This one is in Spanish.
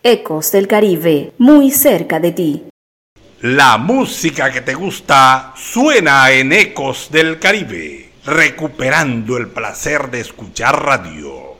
Ecos del Caribe, muy cerca de ti. La música que te gusta suena en Ecos del Caribe, recuperando el placer de escuchar radio.